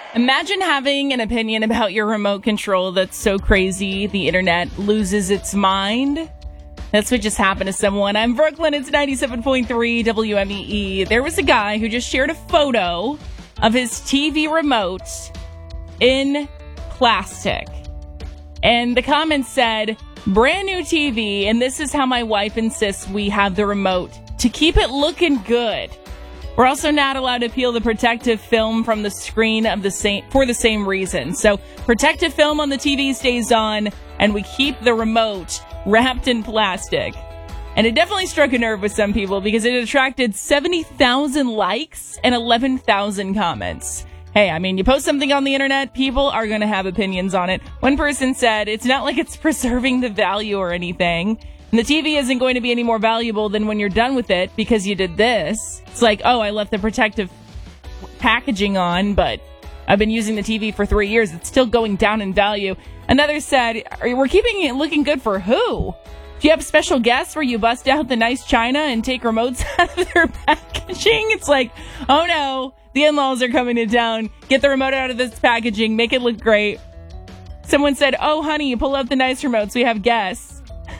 Imagine having an opinion about your remote control that's so crazy the internet loses its mind. That's what just happened to someone. I'm Brooklyn. It's 97.3 WMEE. There was a guy who just shared a photo of his TV remote in plastic. And the comment said, brand new TV, and this is how my wife insists we have the remote to keep it looking good. We're also not allowed to peel the protective film from the screen of for the same reason. So protective film on the TV stays on, and we keep the remote wrapped in plastic. And it definitely struck a nerve with some people because it attracted 70,000 likes and 11,000 comments. Hey, I mean, you post something on the internet, people are going to have opinions on it. One person said, it's not like it's preserving the value or anything. And the TV isn't going to be any more valuable than when you're done with it because you did this. It's like, oh, I left the protective packaging on, but I've been using the TV for 3 years. It's still going down in value. Another said, we're keeping it looking good for who? Do you have special guests where you bust out the nice china and take remotes out of their packaging? It's like, oh no, the in-laws are coming to town. Get the remote out of this packaging. Make it look great. Someone said, oh honey, pull out the nice remotes. We have guests.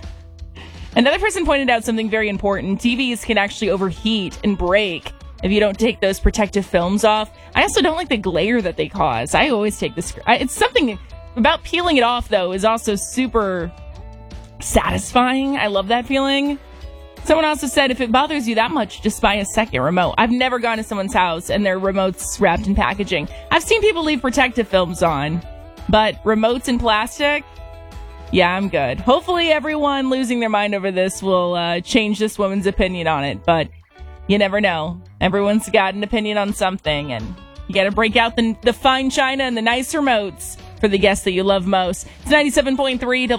Another person pointed out something very important. TVs can actually overheat and break if you don't take those protective films off. I also don't like the glare that they cause. I always take this. It's something about peeling it off, though, is also super satisfying. I love that feeling. Someone also said, if it bothers you that much, just buy a second remote. I've never gone to someone's house and their remotes wrapped in packaging. I've seen people leave protective films on, but remotes in plastic? Yeah, I'm good. Hopefully everyone losing their mind over this will change this woman's opinion on it, but you never know. Everyone's got an opinion on something, and you got to break out the fine china and the nice remotes for the guests that you love most. It's 97.3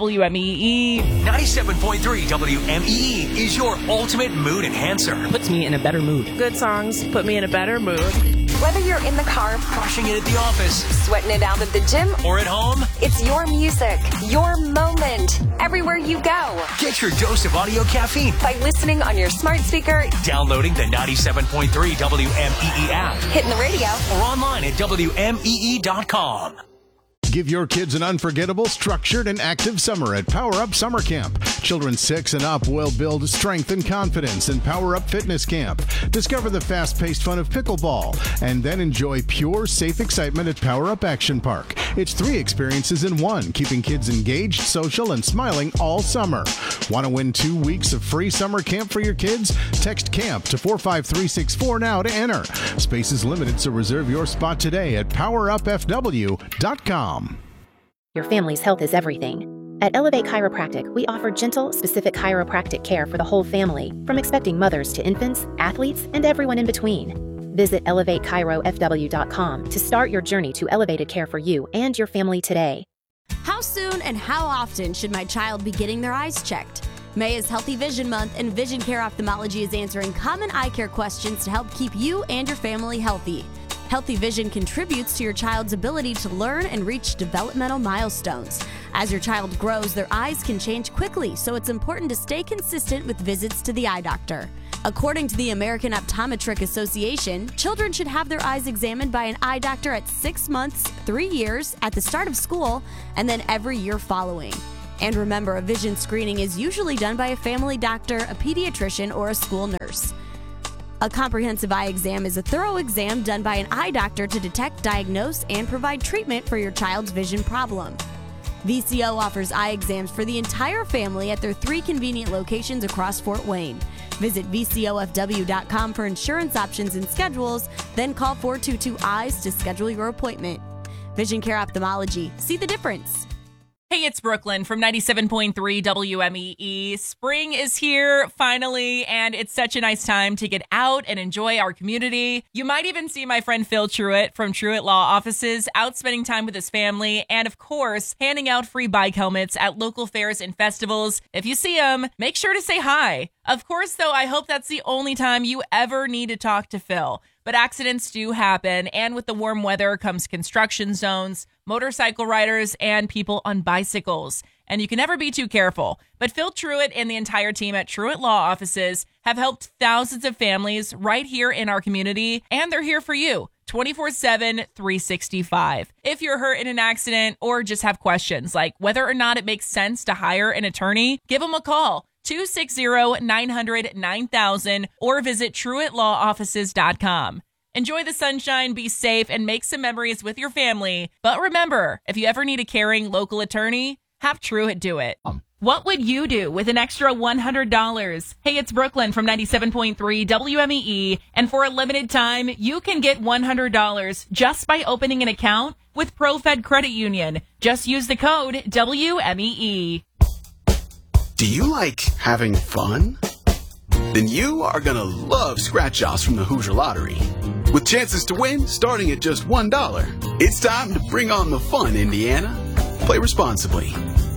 WMEE. 97.3 WMEE is your ultimate mood enhancer. Puts me in a better mood. Good songs put me in a better mood. Whether you're in the car, Crushing it at the office, sweating it out at the gym, or at home, it's your music, your moment, everywhere you go. get your dose of audio caffeine. By listening on your smart speaker, Downloading the 97.3 WMEE app, hitting the radio, or online at WMEE.com. Give your kids an unforgettable, structured, and active summer at Power Up Summer Camp. Children 6 and up will build strength and confidence in Power Up Fitness Camp. Discover the fast-paced fun of pickleball, and then enjoy pure, safe excitement at Power Up Action Park. It's 3 experiences in one, keeping kids engaged, social, and smiling all summer. Want to win 2 weeks of free summer camp for your kids? Text CAMP to 45364 now to enter. Space is limited, so reserve your spot today at powerupfw.com. Your family's health is everything. At Elevate Chiropractic, we offer gentle, specific chiropractic care for the whole family, from expecting mothers to infants, athletes, and everyone in between. Visit ElevateChiroFW.com to start your journey to elevated care for you and your family today. How soon and how often should my child be getting their eyes checked? May is Healthy Vision Month, and Vision Care Ophthalmology is answering common eye care questions to help keep you and your family healthy. Healthy vision contributes to your child's ability to learn and reach developmental milestones. As your child grows, their eyes can change quickly, so it's important to stay consistent with visits to the eye doctor. According to the American Optometric Association, children should have their eyes examined by an eye doctor at 6 months, 3 years, at the start of school, and then every year following. And remember, a vision screening is usually done by a family doctor, a pediatrician, or a school nurse. A comprehensive eye exam is a thorough exam done by an eye doctor to detect, diagnose, and provide treatment for your child's vision problem. VCO offers eye exams for the entire family at their 3 convenient locations across Fort Wayne. Visit VCOFW.com for insurance options and schedules, then call 422-EYES to schedule your appointment. Vision Care Ophthalmology. See the difference. Hey, it's Brooklyn from 97.3 WMEE. Spring is here, finally, and it's such a nice time to get out and enjoy our community. You might even see my friend Phil Truitt from Truitt Law Offices out spending time with his family and, of course, handing out free bike helmets at local fairs and festivals. If you see him, make sure to say hi. Of course, though, I hope that's the only time you ever need to talk to Phil. But accidents do happen, and with the warm weather comes construction zones, motorcycle riders, and people on bicycles. And you can never be too careful. But Phil Truitt and the entire team at Truitt Law Offices have helped thousands of families right here in our community, and they're here for you. 24/7, 365. If you're hurt in an accident or just have questions like whether or not it makes sense to hire an attorney, give them a call. 260-900-9000 or visit truittlawoffices.com. Enjoy the sunshine, be safe, and make some memories with your family. But remember, if you ever need a caring local attorney, have Truitt do it. What would you do with an extra $100? Hey, it's Brooklyn from 97.3 WMEE, and for a limited time, you can get $100 just by opening an account with ProFed Credit Union. Just use the code WMEE. Do you like having fun? Then you are going to love scratch-offs from the Hoosier Lottery. With chances to win starting at just $1. It's time to bring on the fun, Indiana. Play responsibly.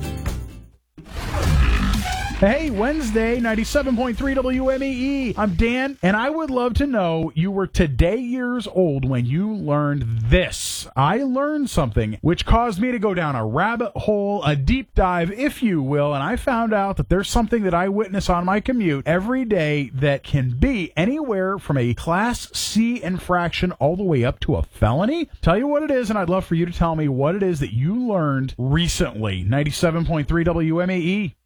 Hey, Wednesday, 97.3 WMEE. I'm Dan, and I would love to know you were today years old when you learned this. I learned something which caused me to go down a rabbit hole, a deep dive, if you will, and I found out that there's something that I witness on my commute every day that can be anywhere from a Class C infraction all the way up to a felony. Tell you what it is, and I'd love for you to tell me what it is that you learned recently. 97.3 WMEE.